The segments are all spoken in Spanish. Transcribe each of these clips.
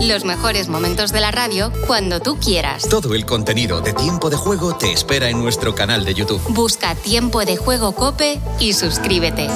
Los mejores momentos de la radio cuando tú quieras. Todo el contenido de Tiempo de Juego te espera en nuestro canal de YouTube. Busca Tiempo de Juego COPE y suscríbete.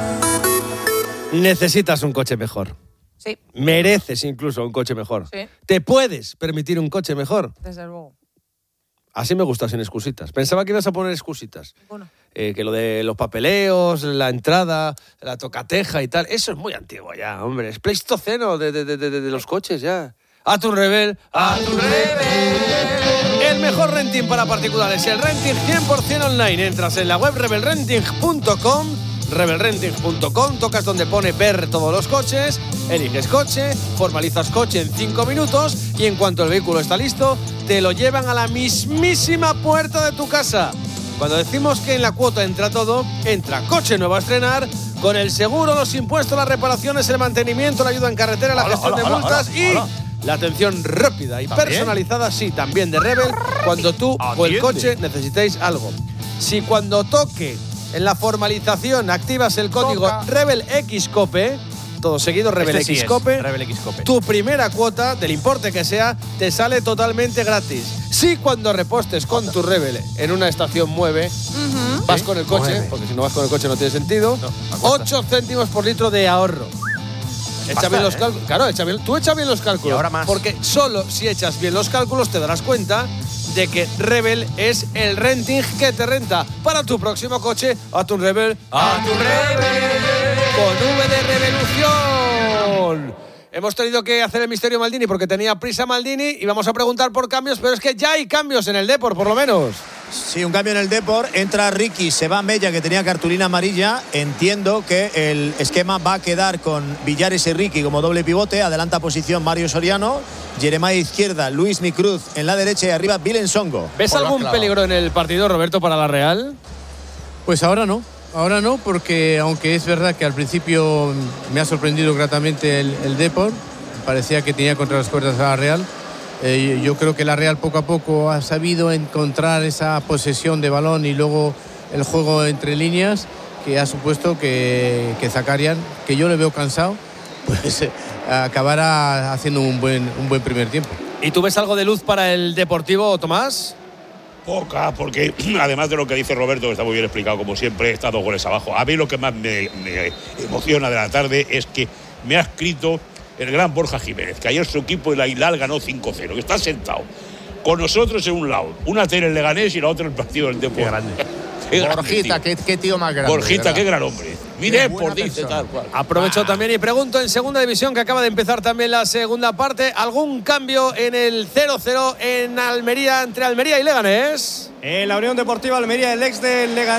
Necesitas un coche mejor. Sí. Mereces incluso un coche mejor. Sí. ¿Te puedes permitir un coche mejor? Desde luego. Así me gusta, sin excusitas. Pensaba que ibas a poner excusitas. Bueno. Que lo de los papeleos, la entrada, la tocateja y tal, eso es muy antiguo ya, hombre. Es pleistoceno de los coches ya. ¡A tu rebel! ¡A tu rebel! El mejor renting para particulares, el renting 100% online. Entras en la web rebelrenting.com, rebelrenting.com, tocas donde pone ver todos los coches, eliges coche, formalizas coche en 5 minutos y en cuanto el vehículo está listo, te lo llevan a la mismísima puerta de tu casa. Cuando decimos que en la cuota entra todo, entra coche nuevo a estrenar, con el seguro, los impuestos, las reparaciones, el mantenimiento, la ayuda en carretera, la gestión de multas y la atención rápida y personalizada, sí, también de Rebel, cuando tú o el coche necesitéis algo. Si cuando toque en la formalización activas el código RebelXCOPE, todo seguido, RebelXCOPE, tu primera cuota, del importe que sea, te sale totalmente gratis. Si cuando repostes con tu Rebel en una estación Mueve, vas con el coche, porque si no vas con el coche no tiene sentido, 8 céntimos por litro de ahorro. Echa bien los cálculos. Claro, tú echa bien los cálculos. Y ahora más. Porque solo si echas bien los cálculos te darás cuenta de que Rebel es el renting que te renta para tu próximo coche. A tu Rebel, a tu Rebel, con V de revolución. Hemos tenido que hacer el misterio Maldini porque tenía prisa Maldini y vamos a preguntar por cambios, pero es que ya hay cambios en el Depor, por lo menos. Sí, un cambio en el Depor. Entra Ricky, se va Mella, que tenía cartulina amarilla. Entiendo que el esquema va a quedar con Villares y Ricky como doble pivote. Adelanta posición Mario Soriano. Jeremiah izquierda, Luis Nicruz en la derecha y arriba Vilen Songo. ¿Ves algún peligro en el partido, Roberto, para la Real? Pues ahora no. Ahora no, porque aunque es verdad que al principio me ha sorprendido gratamente el Depor, parecía que tenía contra las cuerdas a la Real. Yo creo que la Real poco a poco ha sabido encontrar esa posesión de balón y luego el juego entre líneas que ha supuesto que Zakarian, que yo le veo cansado, pues acabará haciendo un buen primer tiempo. ¿Y tú ves algo de luz para el Deportivo, Tomás? Poca, porque además de lo que dice Roberto, que está muy bien explicado, como siempre, está 2 goles abajo. A mí lo que más me emociona de la tarde es que me ha escrito el gran Borja Jiménez, que ayer su equipo de la Hilal ganó 5-0, que está sentado con nosotros en un lado, una tele en Leganés y la otra en el partido del Depor. Qué grande. Borjita, qué tío más grande. Borjita, qué gran hombre. Mire, por dice tal cual. Aprovecho también y pregunto en segunda división, que acaba de empezar también la segunda parte, ¿algún cambio en el 0-0 en Almería, entre Almería y Leganés? En la Unión Deportiva Almería, el ex de Leganés